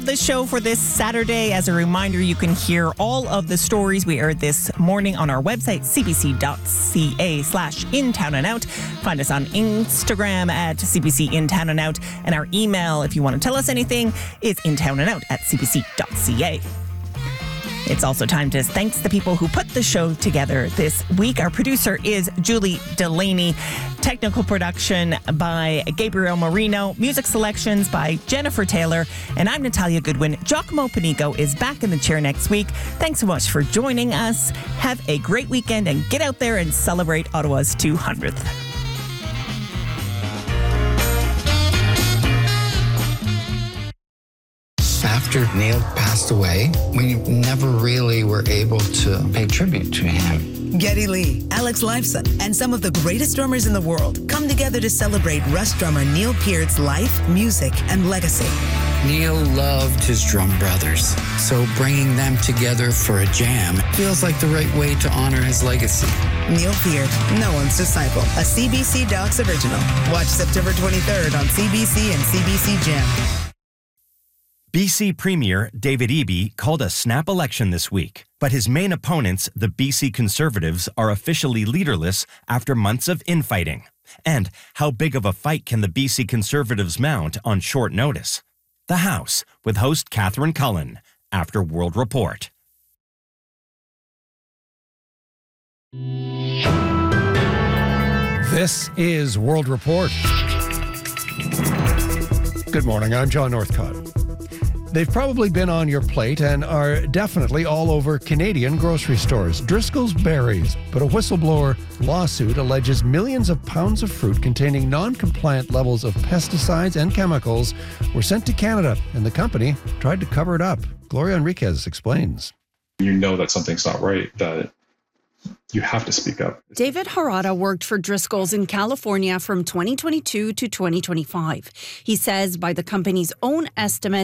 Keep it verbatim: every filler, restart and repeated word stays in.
The show for this Saturday. As a reminder, you can hear all of the stories we aired this morning on our website, cbc.ca slash in town and out. Find us on Instagram at cbc in town and out. And our email, if you want to tell us anything, is in town and out at cbc.ca. It's also time to thank the people who put the show together this week. Our producer is Julie Delaney. Technical production by Gabriel Marino. Music selections by Jennifer Taylor. And I'm Natalia Goodwin. Giacomo Panico is back in the chair next week. Thanks so much for joining us. Have a great weekend and get out there and celebrate Ottawa's two hundredth. After Neil passed away, we never really were able to pay tribute to him. Geddy Lee, Alex Lifeson, and some of the greatest drummers in the world come together to celebrate Rush drummer Neil Peart's life, music, and legacy. Neil loved his drum brothers, so bringing them together for a jam feels like the right way to honor his legacy. Neil Peart, no one's disciple, a C B C Docs original. Watch September twenty-third on C B C and C B C Gem. B C Premier David Eby called a snap election this week, but his main opponents, the B C Conservatives, are officially leaderless after months of infighting. And how big of a fight can the B C Conservatives mount on short notice? The House, with host Catherine Cullen, after World Report. This is World Report. Good morning, I'm John Northcott. They've probably been on your plate and are definitely all over Canadian grocery stores. Driscoll's Berries, but a whistleblower lawsuit alleges millions of pounds of fruit containing non-compliant levels of pesticides and chemicals were sent to Canada, and the company tried to cover it up. Gloria Enriquez explains. You know that something's not right, that you have to speak up. David Harada worked for Driscoll's in California from twenty twenty-two to twenty twenty-five. He says by the company's own estimate,